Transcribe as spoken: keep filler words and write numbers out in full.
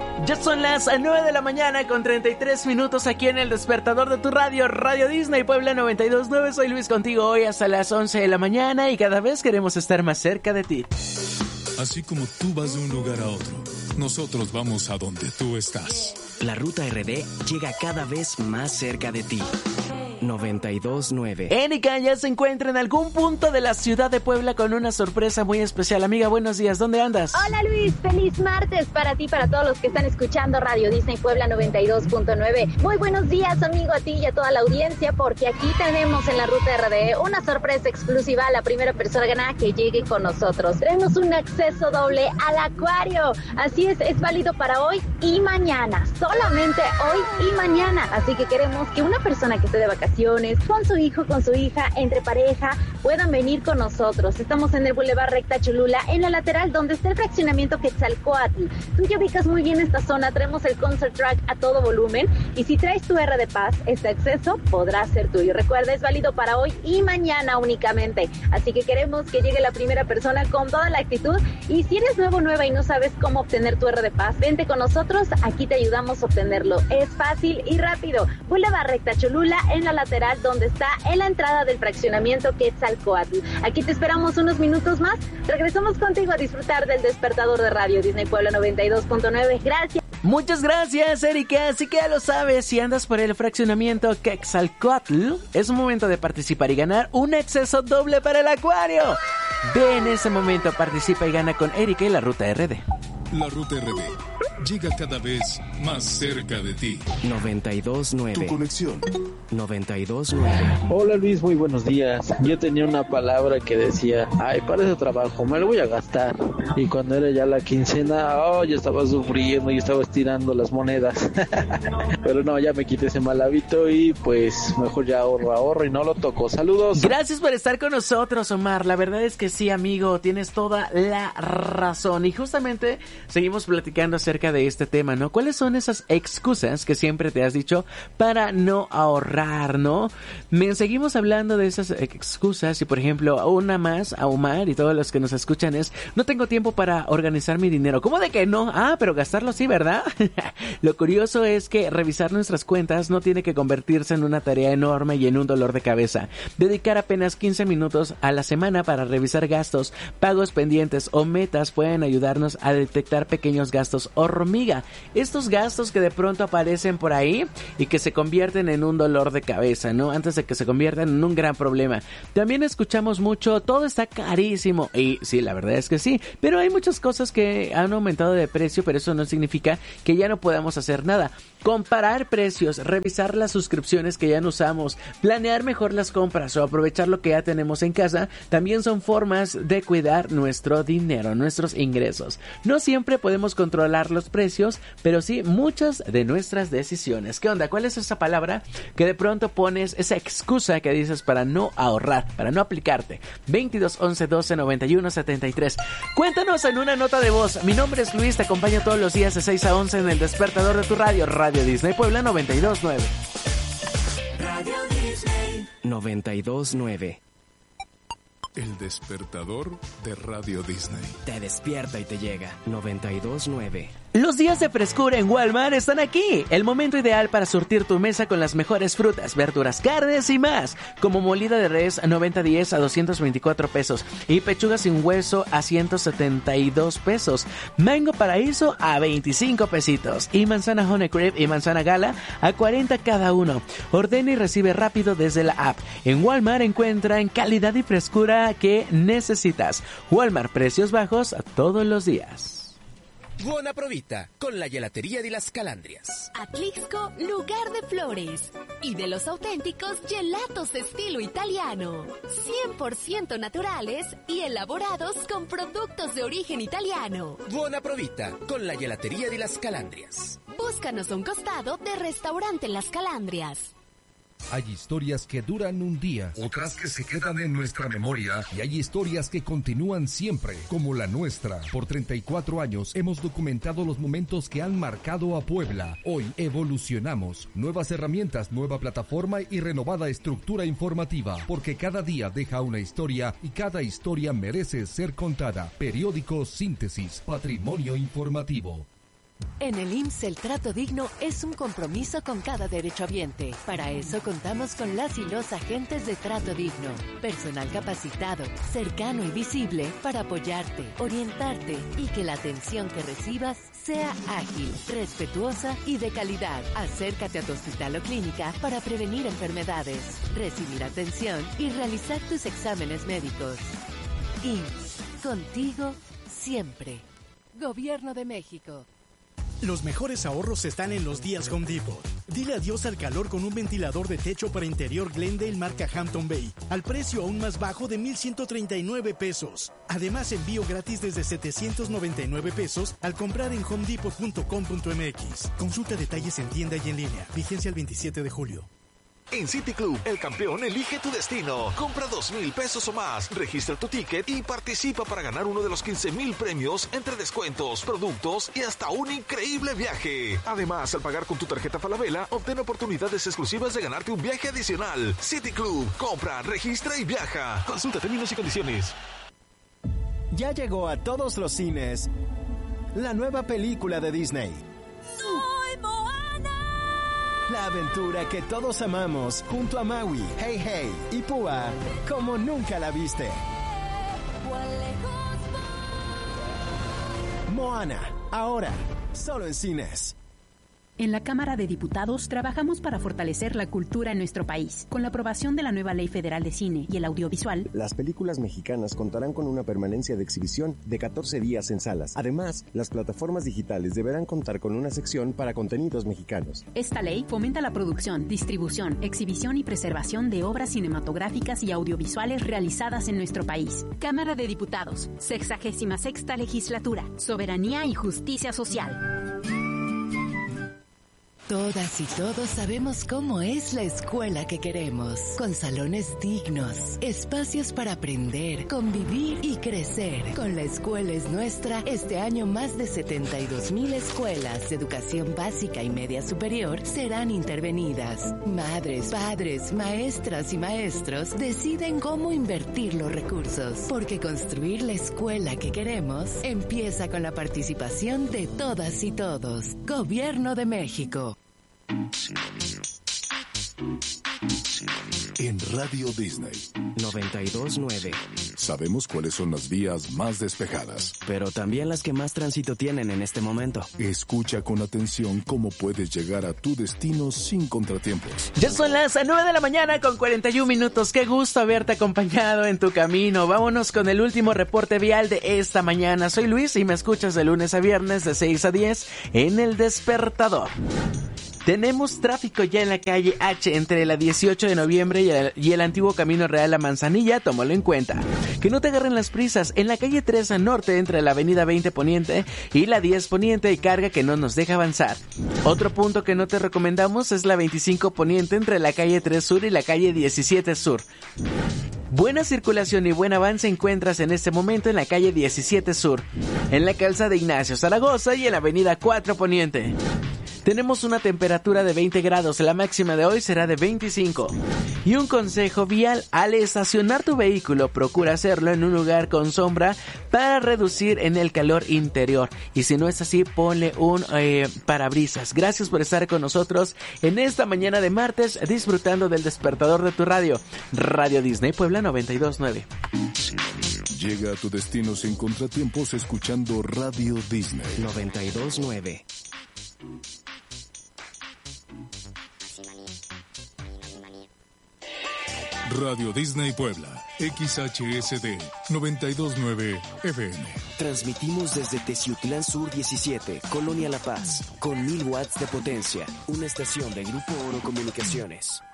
Ya son las nueve de la mañana con treinta y tres minutos aquí en el despertador de tu radio, Radio Disney Puebla noventa y dos punto nueve. Soy Luis contigo hoy hasta las once de la mañana y cada vez queremos estar más cerca de ti. Así como tú vas de un lugar a otro, nosotros vamos a donde tú estás. La Ruta R D llega cada vez más cerca de ti. noventa y dos punto nueve. Erika ya se encuentra en algún punto de la ciudad de Puebla con una sorpresa muy especial. Amiga, buenos días, ¿dónde andas? Hola Luis, feliz martes para ti, para todos los que están escuchando Radio Disney Puebla noventa y dos punto nueve. Muy buenos días, amigo, a ti y a toda la audiencia, porque aquí tenemos en la Ruta R D una sorpresa exclusiva a la primera persona que llegue con nosotros. Tenemos un acceso doble al acuario. Así es, es válido para hoy y mañana, solamente hoy y mañana. Así que queremos que una persona que esté de vacaciones con su hijo, con su hija, entre pareja, puedan venir con nosotros. Estamos en el Boulevard Recta Cholula, en la lateral donde está el fraccionamiento Quetzalcóatl. Tú ya ubicas muy bien esta zona, tenemos el concert track a todo volumen y si traes tu R de Paz, este acceso podrá ser tuyo. Recuerda, es válido para hoy y mañana únicamente. Así que queremos que llegue la primera persona con toda la actitud y si eres nuevo, nueva y no sabes cómo obtener tu R de Paz, vente con nosotros, aquí te ayudamos a obtenerlo. Es fácil y rápido. Boulevard Recta Cholula, en la lateral donde está en la entrada del fraccionamiento Quetzalcóatl. Aquí te esperamos unos minutos más. Regresamos contigo a disfrutar del despertador de Radio Disney Puebla noventa y dos punto nueve. Gracias. Muchas gracias, Erika. Así que ya lo sabes, si andas por el fraccionamiento Quetzalcóatl, es un momento de participar y ganar un acceso doble para el acuario. Ve en ese momento, participa y gana con Erika y la Ruta R D. La Ruta R D llega cada vez más cerca de ti. noventa y dos punto nueve. Tu conexión. noventa y dos punto nueve. Hola Luis, muy buenos días. Yo tenía una palabra que decía, ay, para ese trabajo me lo voy a gastar. Y cuando era ya la quincena, oh, yo estaba sufriendo y estaba estirando las monedas. Pero no, ya me quité ese mal hábito y pues mejor ya ahorro, ahorro y no lo toco. Saludos. Gracias por estar con nosotros, Omar. La verdad es que sí, amigo, tienes toda la razón. Y justamente seguimos platicando acerca de este tema, ¿no? ¿Cuáles son esas excusas que siempre te has dicho para no ahorrar, ¿no? Me seguimos hablando de esas excusas y, por ejemplo, una más a Omar y todos los que nos escuchan es, no tengo tiempo para organizar mi dinero. ¿Cómo de que no? Ah, pero gastarlo sí, ¿verdad? Lo curioso es que revisar nuestras cuentas no tiene que convertirse en una tarea enorme y en un dolor de cabeza. Dedicar apenas quince minutos a la semana para revisar gastos, pagos pendientes o metas pueden ayudarnos a detectar pequeños gastos hormiga. Estos gastos que de pronto aparecen por ahí y que se convierten en un dolor de cabeza, ¿no? Antes de que se conviertan en un gran problema. También escuchamos mucho, todo está carísimo. Y sí, la verdad es que sí. Pero hay muchas cosas que han aumentado de precio, pero eso no significa que ya no podamos hacer nada. Comparar precios, revisar las suscripciones que ya no usamos, planear mejor las compras o aprovechar lo que ya tenemos en casa, también son formas de cuidar nuestro dinero, nuestros ingresos. No siempre podemos controlar los precios, pero sí muchas de nuestras decisiones. ¿Qué onda? ¿Cuál es esa palabra que de pronto pones, esa excusa que dices para no ahorrar, para no aplicarte? veintidós, once, doce, noventa y uno, setenta y tres. Cuéntanos en una nota de voz. Mi nombre es Luis, te acompaño todos los días de seis a once en el despertador de tu radio, Radio Disney Puebla noventa y dos punto nueve. Radio Disney noventa y dos punto nueve. El despertador de Radio Disney. Te despierta y te llega. noventa y dos punto nueve. Los días de frescura en Walmart están aquí. El momento ideal para surtir tu mesa con las mejores frutas, verduras, carnes y más. Como molida de res a noventa diez a doscientos veinticuatro pesos. Y pechuga sin hueso a ciento setenta y dos pesos. Mango paraíso a veinticinco pesitos. Y manzana honey cream y manzana gala a cuarenta cada uno. Ordena y recibe rápido desde la app. En Walmart encuentran calidad y frescura que necesitas. Walmart, precios bajos todos los días. Buona provita con la gelatería de las Calandrias. Atlixco, lugar de flores y de los auténticos gelatos de estilo italiano, cien por ciento naturales y elaborados con productos de origen italiano. Buona provita con la gelatería de las Calandrias. Búscanos a un costado de Restaurante Las Calandrias. Hay historias que duran un día, otras que se quedan en nuestra memoria y hay historias que continúan siempre, como la nuestra. Por treinta y cuatro años hemos documentado los momentos que han marcado a Puebla. Hoy evolucionamos. Nuevas herramientas, nueva plataforma y renovada estructura informativa, porque cada día deja una historia y cada historia merece ser contada. Periódico Síntesis, Patrimonio Informativo. En el I M S S el trato digno es un compromiso con cada derechohabiente. Para eso contamos con las y los agentes de trato digno. Personal capacitado, cercano y visible para apoyarte, orientarte y que la atención que recibas sea ágil, respetuosa y de calidad. Acércate a tu hospital o clínica para prevenir enfermedades, recibir atención y realizar tus exámenes médicos. I M S S, contigo siempre. Gobierno de México. Los mejores ahorros están en los días Home Depot. Dile adiós al calor con un ventilador de techo para interior Glendale marca Hampton Bay, al precio aún más bajo de mil ciento treinta y nueve pesos. Además, envío gratis desde setecientos noventa y nueve pesos al comprar en home depot punto com punto m x. Consulta detalles en tienda y en línea. Vigencia el veintisiete de julio. En City Club, el campeón elige tu destino. Compra dos mil pesos o más, registra tu ticket y participa para ganar uno de los quince mil premios entre descuentos, productos y hasta un increíble viaje. Además, al pagar con tu tarjeta Falabella, obtén oportunidades exclusivas de ganarte un viaje adicional. City Club, compra, registra y viaja. Consulta términos y condiciones. Ya llegó a todos los cines la nueva película de Disney. ¡Soy Moana! La aventura que todos amamos, junto a Maui, Hey Hey y Púa, como nunca la viste. Moana, ahora, solo en cines. En la Cámara de Diputados trabajamos para fortalecer la cultura en nuestro país. Con la aprobación de la nueva Ley Federal de Cine y el Audiovisual, las películas mexicanas contarán con una permanencia de exhibición de catorce días en salas. Además, las plataformas digitales deberán contar con una sección para contenidos mexicanos. Esta ley fomenta la producción, distribución, exhibición y preservación de obras cinematográficas y audiovisuales realizadas en nuestro país. Cámara de Diputados, sexagésima sexta legislatura, soberanía y justicia social. Todas y todos sabemos cómo es la escuela que queremos, con salones dignos, espacios para aprender, convivir y crecer. Con La Escuela es Nuestra, este año más de setenta y dos mil escuelas de educación básica y media superior serán intervenidas. Madres, padres, maestras y maestros deciden cómo invertir los recursos, porque construir la escuela que queremos empieza con la participación de todas y todos. Gobierno de México. En Radio Disney noventa y dos nueve. Sabemos cuáles son las vías más despejadas, pero también las que más tránsito tienen en este momento. Escucha con atención cómo puedes llegar a tu destino sin contratiempos. Ya son las nueve de la mañana con cuarenta y un minutos. Qué gusto haberte acompañado en tu camino. Vámonos con el último reporte vial de esta mañana. Soy Luis y me escuchas de lunes a viernes de seis a diez en El Despertador. Tenemos tráfico ya en la calle H entre la dieciocho de noviembre y el, y el antiguo Camino Real a Manzanilla, tómalo en cuenta. Que no te agarren las prisas en la calle tres Norte entre la avenida veinte Poniente y la diez Poniente, hay carga que no nos deja avanzar. Otro punto que no te recomendamos es la veinticinco Poniente entre la calle tres Sur y la calle diecisiete Sur. Buena circulación y buen avance encuentras en este momento en la calle diecisiete Sur, en la calzada de Ignacio Zaragoza y en la avenida cuatro Poniente. Tenemos una temperatura de veinte grados, la máxima de hoy será de veinticinco. Y un consejo vial: al estacionar tu vehículo, procura hacerlo en un lugar con sombra para reducir en el calor interior. Y si no es así, ponle un eh, parabrisas. Gracias por estar con nosotros en esta mañana de martes, disfrutando del despertador de tu radio. Radio Disney Puebla noventa y dos nueve. Llega a tu destino sin contratiempos escuchando Radio Disney noventa y dos nueve. Radio Disney Puebla, X H S D noventa y dos nueve F M. Transmitimos desde Teciutlán Sur diecisiete, Colonia La Paz, con mil watts de potencia. Una estación de Grupo Oro Comunicaciones.